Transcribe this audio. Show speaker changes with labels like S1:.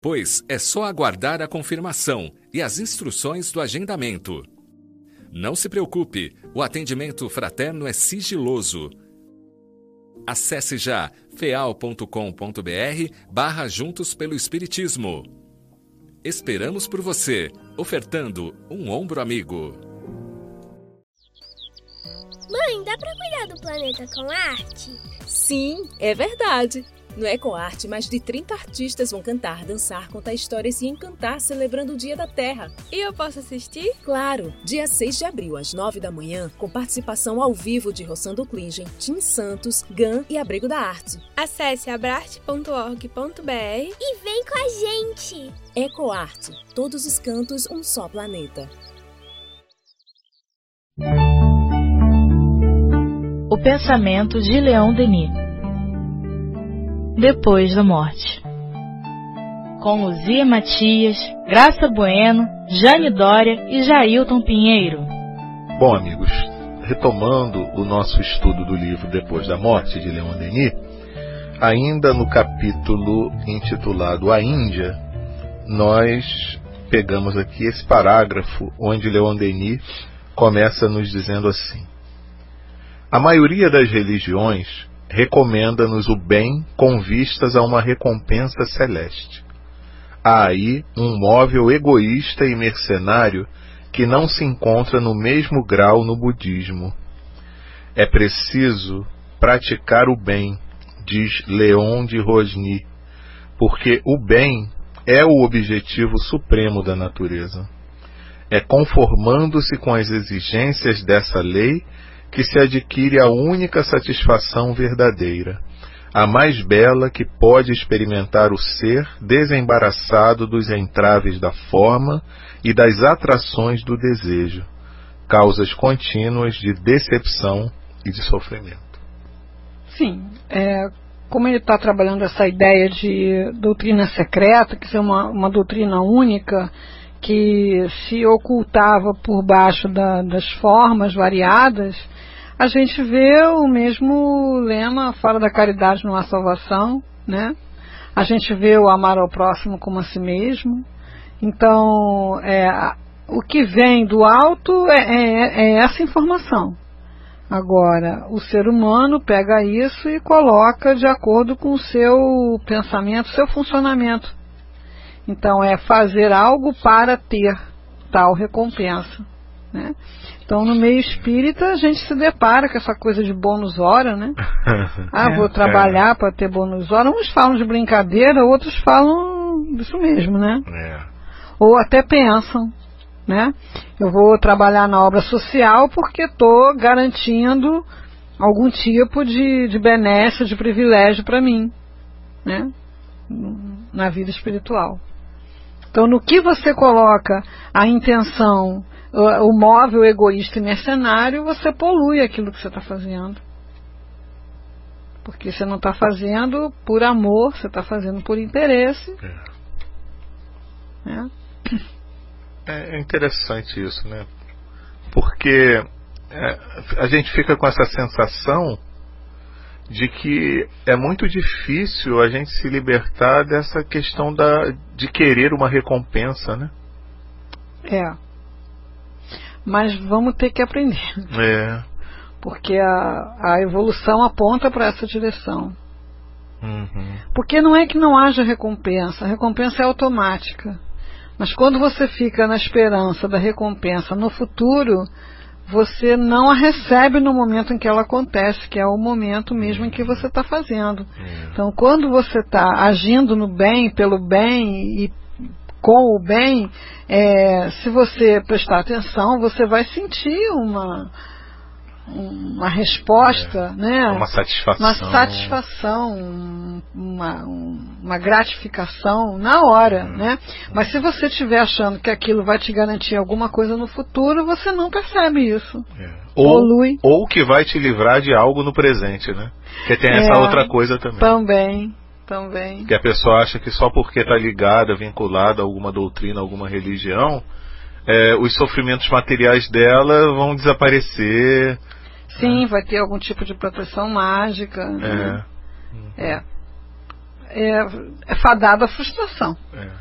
S1: pois é só aguardar a confirmação e as instruções do agendamento. Não se preocupe, o atendimento fraterno é sigiloso. Acesse já feal.com.br/Juntos pelo Espiritismo. Esperamos por você, ofertando um ombro amigo.
S2: Mãe, dá pra cuidar do planeta com arte?
S3: Sim, é verdade. No EcoArte, mais de 30 artistas vão cantar, dançar, contar histórias e encantar celebrando o Dia da Terra.
S2: E eu posso assistir?
S3: Claro! Dia 6 de abril, às 9 da manhã, com participação ao vivo de Rossando Klingen, Tim Santos, GAN e Abrigo da Arte.
S2: Acesse abrarte.org.br e vem com a gente!
S3: EcoArte, todos os cantos, um só planeta.
S4: O pensamento de Leon Denis. Depois da morte. Com Luzia Matias, Graça Bueno, Jane Dória e Jailton Pinheiro.
S5: Bom, amigos, retomando o nosso estudo do livro Depois da Morte, de Leon Denis, ainda no capítulo intitulado A Índia, nós pegamos aqui esse parágrafo onde Leon Denis começa nos dizendo assim: a maioria das religiões recomenda-nos o bem com vistas a uma recompensa celeste. Há aí um móvel egoísta e mercenário que não se encontra no mesmo grau no budismo. É preciso praticar o bem, diz Leon de Rosny, porque o bem é o objetivo supremo da natureza. É conformando-se com as exigências dessa lei que se adquire a única satisfação verdadeira, a mais bela que pode experimentar o ser desembaraçado dos entraves da forma e das atrações do desejo, causas contínuas de decepção e de sofrimento.
S6: Sim, como ele está trabalhando essa ideia de doutrina secreta, que é uma doutrina única, que se ocultava por baixo das formas variadas, a gente vê o mesmo lema, fora da caridade não há salvação, né? A gente vê o amar ao próximo como a si mesmo. Então, o que vem do alto é essa informação. Agora, o ser humano pega isso e coloca de acordo com o seu pensamento, seu funcionamento. Então, é fazer algo para ter tal recompensa, né? Então, no meio espírita, a gente se depara com essa coisa de bônus hora, né? Vou trabalhar para ter bônus hora. Uns falam de brincadeira, outros falam disso mesmo, né? Ou até pensam, né? Eu vou trabalhar na obra social porque estou garantindo algum tipo de benesse, de privilégio para mim, né? Na vida espiritual. Então, no que você coloca a intenção, o móvel egoísta e mercenário, você polui aquilo que você está fazendo. Porque você não está fazendo por amor, você está fazendo por interesse.
S5: É interessante isso, né? Porque a gente fica com essa sensação de que é muito difícil a gente se libertar dessa questão de querer uma recompensa, né?
S6: Mas vamos ter que aprender. Porque a evolução aponta para essa direção. Porque não é que não haja recompensa, a recompensa é automática. Mas quando você fica na esperança da recompensa no futuro, você não a recebe no momento em que ela acontece, que é o momento mesmo em que você está fazendo. Então, quando você está agindo no bem, pelo bem e com o bem, se você prestar atenção, você vai sentir uma resposta, né?
S5: Uma
S6: satisfação, uma gratificação na hora, né? Mas se você estiver achando que aquilo vai te garantir alguma coisa no futuro, você não percebe isso.
S5: Ou que vai te livrar de algo no presente, né? Porque tem essa outra coisa também.
S6: Também.
S5: Que a pessoa acha que só porque está ligada, vinculada a alguma doutrina, a alguma religião, os sofrimentos materiais dela vão desaparecer.
S6: Sim, vai ter algum tipo de proteção mágica. é fadado à frustração.